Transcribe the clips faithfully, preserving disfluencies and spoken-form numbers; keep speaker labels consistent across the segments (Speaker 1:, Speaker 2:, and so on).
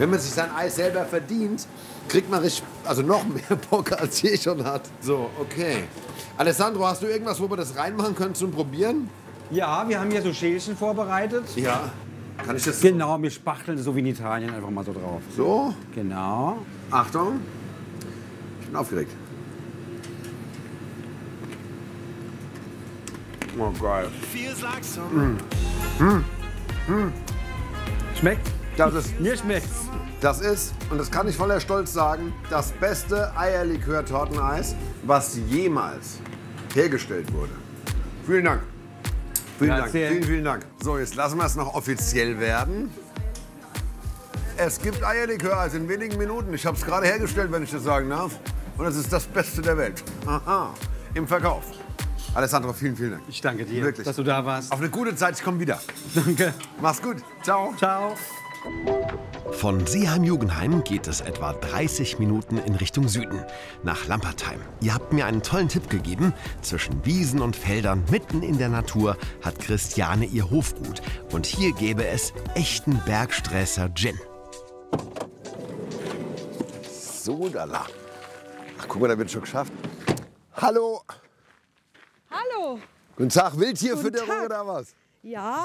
Speaker 1: Wenn man sich sein Eis selber verdient, kriegt man richtig, also noch mehr Bock, als je schon hat. So, okay. Alessandro, hast du irgendwas, wo wir das reinmachen können zum Probieren?
Speaker 2: Ja, wir haben hier so Schälchen vorbereitet.
Speaker 1: Ja. Kann ich das?
Speaker 2: Genau, wir spachteln so wie in Italien einfach mal so drauf.
Speaker 1: So?
Speaker 2: Genau.
Speaker 1: Achtung. Ich bin aufgeregt. Oh, geil. Mm. Mm. Mm.
Speaker 2: Schmeckt?
Speaker 1: Das ist,
Speaker 2: Mir schmeckt's.
Speaker 1: das ist, und das kann ich voller Stolz sagen, das beste Eierlikör-Torteneis, was jemals hergestellt wurde. Vielen Dank. Vielen Dank.
Speaker 2: Grazie.
Speaker 1: Vielen, vielen Dank. So, jetzt lassen wir es noch offiziell werden. Es gibt Eierlikör-Eis in wenigen Minuten. Ich habe es gerade hergestellt, wenn ich das sagen darf. Und es ist das Beste der Welt. Aha. Im Verkauf. Alessandro, vielen, vielen Dank.
Speaker 2: Ich danke dir,
Speaker 1: Wirklich.
Speaker 2: dass du da warst.
Speaker 1: Auf eine gute Zeit, ich komme wieder.
Speaker 2: Danke.
Speaker 1: Mach's gut. Ciao.
Speaker 2: Ciao.
Speaker 3: Von Seeheim-Jugenheim geht es etwa dreißig Minuten in Richtung Süden, nach Lampertheim. Ihr habt mir einen tollen Tipp gegeben. Zwischen Wiesen und Feldern, mitten in der Natur, hat Christiane ihr Hofgut. Und hier gäbe es echten Bergsträßer Gin.
Speaker 1: So, da la. Ach, guck mal, da wird schon geschafft. Hallo.
Speaker 4: Hallo.
Speaker 1: Guten Tag, Wildtierfütterung
Speaker 4: Guten Tag.
Speaker 1: oder was?
Speaker 4: Ja,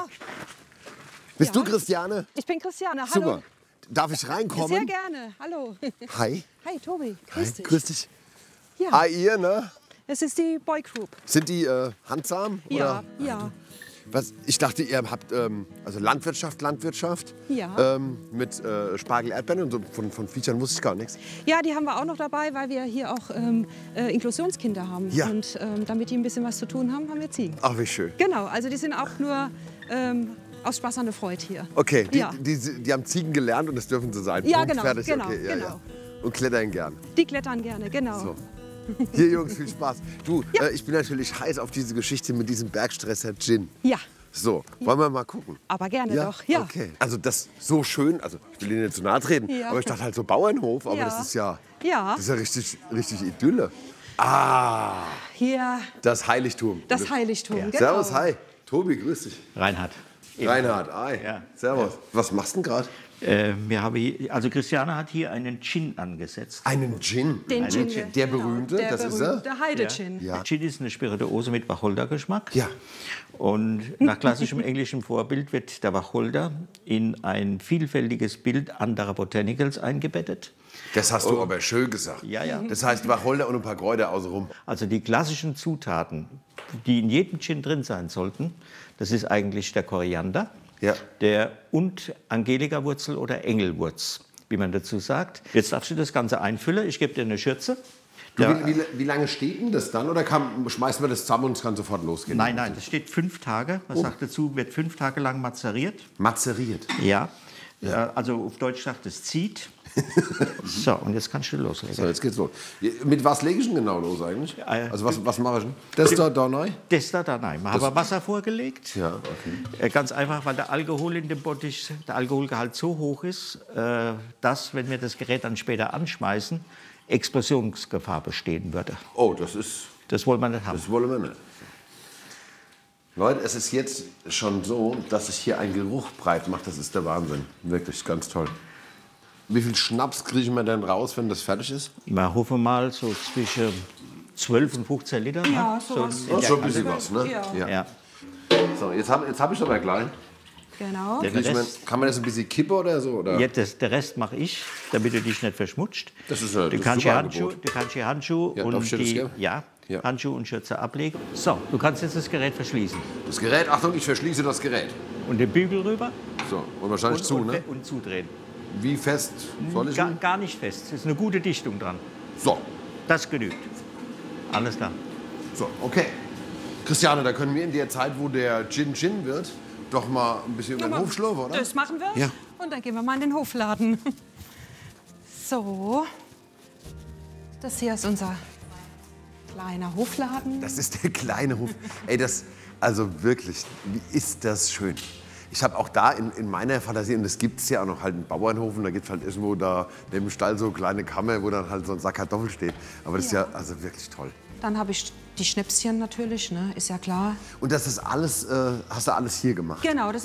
Speaker 1: Bist
Speaker 4: Ja.
Speaker 1: du Christiane?
Speaker 4: ich bin Christiane. Hallo.
Speaker 1: Super. Darf ich reinkommen?
Speaker 4: Sehr gerne. Hallo.
Speaker 1: Hi.
Speaker 4: Hi, Tobi.
Speaker 1: Hi.
Speaker 4: Grüß dich.
Speaker 1: Grüß dich.
Speaker 4: Ja,
Speaker 1: Ah, ihr, ne?
Speaker 4: es ist die Boy Group.
Speaker 1: Sind die äh, handsam?
Speaker 4: Ja,
Speaker 1: Oder?
Speaker 4: ja.
Speaker 1: Was, ich dachte, ihr habt ähm, also Landwirtschaft, Landwirtschaft.
Speaker 4: Ja.
Speaker 1: Ähm, mit äh, Spargel, Erdbeeren und so. Von, von Viechern wusste ich gar nichts.
Speaker 4: Ja, die haben wir auch noch dabei, weil wir hier auch ähm, äh, Inklusionskinder haben.
Speaker 1: Ja.
Speaker 4: Und ähm, damit die ein bisschen was zu tun haben, haben wir Ziegen.
Speaker 1: Ach, wie schön.
Speaker 4: Genau, also die sind auch nur ähm, aus Spaß an der Freude hier.
Speaker 1: Okay, die,
Speaker 4: Ja.
Speaker 1: die, die, die haben Ziegen gelernt und das dürfen sie sein.
Speaker 4: Ja,
Speaker 1: Punkt,
Speaker 4: genau,
Speaker 1: fertig.
Speaker 4: genau,
Speaker 1: Okay, ja,
Speaker 4: genau.
Speaker 1: ja. Und klettern gern.
Speaker 4: Die klettern gerne, genau.
Speaker 1: So. Hier, Jungs, viel Spaß. Du, äh, ich bin natürlich heiß auf diese Geschichte mit diesem Bergstresser Gin.
Speaker 4: Ja,
Speaker 1: So, wollen wir mal gucken?
Speaker 4: aber gerne doch. Ja.
Speaker 1: Okay. Also das so schön, also ich will Ihnen nicht zu nahe treten,
Speaker 4: Ja.
Speaker 1: aber ich dachte halt so Bauernhof, aber
Speaker 4: Ja.
Speaker 1: das ist ja,
Speaker 4: Ja.
Speaker 1: das ist ja richtig, richtig Idylle. Ah,
Speaker 4: Hier
Speaker 1: das Heiligtum.
Speaker 4: das Heiligtum. Genau.
Speaker 1: Servus, hi. Tobi, grüß dich.
Speaker 5: Reinhard.
Speaker 1: Reinhard, hi.
Speaker 5: Ja.
Speaker 1: Servus. Was machst du denn gerade?
Speaker 5: Äh, wir haben hier, also Christiane hat hier einen Gin angesetzt.
Speaker 1: Einen Gin.
Speaker 4: Den
Speaker 5: Einen
Speaker 4: Gin.
Speaker 5: Gin.
Speaker 1: Der
Speaker 4: genau.
Speaker 1: berühmte,
Speaker 4: der
Speaker 1: das ist er?
Speaker 4: berühmte Heide-Gin.
Speaker 1: Ja.
Speaker 5: Gin ist eine Spirituose mit Wacholdergeschmack.
Speaker 1: Ja.
Speaker 5: Und nach klassischem englischem Vorbild wird der Wacholder in ein vielfältiges Bild anderer Botanicals eingebettet.
Speaker 1: Das hast du aber schön gesagt.
Speaker 5: Ja, ja.
Speaker 1: Das heißt Wacholder und ein paar Kräuter außenrum.
Speaker 5: Also die klassischen Zutaten, die in jedem Gin drin sein sollten, das ist eigentlich der Koriander,
Speaker 1: Ja.
Speaker 5: der und Angelika-Wurzel oder Engelwurz, wie man dazu sagt. Jetzt darfst du das Ganze einfüllen. Ich gebe dir eine Schürze.
Speaker 1: Du,
Speaker 5: Ja.
Speaker 1: wie, wie, wie lange steht denn das dann? Oder kann, schmeißen wir das zusammen und es kann sofort losgehen?
Speaker 5: Nein, nein, das steht fünf Tage. Man sagt dazu, wird fünf Tage lang mazeriert.
Speaker 1: Mazeriert.
Speaker 5: Ja. Ja. Also auf Deutsch sagt es zieht. So, und jetzt kannst du loslegen.
Speaker 1: So, jetzt geht's los. Mit was lege ich denn genau los eigentlich?
Speaker 5: Äh,
Speaker 1: Also was, was mache ich denn? Das da, da neu?
Speaker 5: Das da, da, nein. Wir haben Wasser vorgelegt.
Speaker 1: Ja, okay.
Speaker 5: Äh, Ganz einfach, weil der Alkohol in dem Bottich, der Alkoholgehalt so hoch ist, äh, dass, wenn wir das Gerät dann später anschmeißen, Explosionsgefahr bestehen würde.
Speaker 1: Oh, das ist,
Speaker 5: Das wollen wir nicht haben.
Speaker 1: das wollen wir nicht. Leute, es ist jetzt schon so, dass sich hier ein Geruch breit macht. Das ist der Wahnsinn. Wirklich ganz toll. Wie viel Schnaps kriegen wir denn raus, wenn das fertig ist?
Speaker 5: Wir hoffen mal so zwischen zwölf und fünfzehn Liter. ne?
Speaker 4: Ja, sowas.
Speaker 5: in
Speaker 1: Oh,
Speaker 5: der
Speaker 1: schon ein bisschen
Speaker 5: Kasse.
Speaker 1: was, ne?
Speaker 4: Ja.
Speaker 5: Ja.
Speaker 1: So, jetzt habe jetzt hab ich aber gleich.
Speaker 4: Genau.
Speaker 5: Der
Speaker 1: Krieg ich mein,
Speaker 5: Rest,
Speaker 1: kann man das ein bisschen kippen oder so? Oder?
Speaker 5: ja, das, der Rest mache ich, damit du dich nicht verschmutzt.
Speaker 1: Das ist, äh,
Speaker 5: du
Speaker 1: das
Speaker 5: kannst
Speaker 1: ist
Speaker 5: hier
Speaker 1: super
Speaker 5: Handschuhe,
Speaker 1: Angebot.
Speaker 5: du kannst hier Handschuhe
Speaker 1: Ja, darf
Speaker 5: und
Speaker 1: ich dir das
Speaker 5: die,
Speaker 1: geben?
Speaker 5: ja,
Speaker 1: Ja.
Speaker 5: Handschuhe und Schürze ablegen. So, du kannst jetzt das Gerät verschließen
Speaker 1: Das Gerät, Achtung, ich verschließe das Gerät.
Speaker 5: und den Bügel rüber
Speaker 1: So, und wahrscheinlich
Speaker 5: und,
Speaker 1: zu,
Speaker 5: und,
Speaker 1: ne?
Speaker 5: und zudrehen.
Speaker 1: Wie fest soll ich
Speaker 5: Gar,
Speaker 1: ihn?
Speaker 5: gar nicht fest. Es ist eine gute Dichtung dran.
Speaker 1: So,
Speaker 5: Das genügt. Alles klar.
Speaker 1: so, okay. Christiane, da können wir in der Zeit, wo der Gin Gin wird, doch mal ein bisschen über den Hof schlurfen, oder?
Speaker 4: Das machen wir.
Speaker 1: Ja.
Speaker 4: Und dann gehen wir mal in den Hofladen. So. Das hier ist unser kleiner Hofladen.
Speaker 1: Das ist der kleine Hof. Ey, das, also wirklich, wie ist das schön. Ich habe auch da in, in meiner Fantasie, und das gibt es ja auch noch, halt einen Bauernhof, und da gibt es halt irgendwo da neben dem Stall so eine kleine Kammer, wo dann halt so ein Sack Kartoffeln steht. Aber das
Speaker 4: Ja.
Speaker 1: ist ja also wirklich toll.
Speaker 4: Dann habe ich die Schnäpschen natürlich, ne? Ist ja klar.
Speaker 1: Und das ist alles, äh, hast du alles hier gemacht?
Speaker 4: Genau, das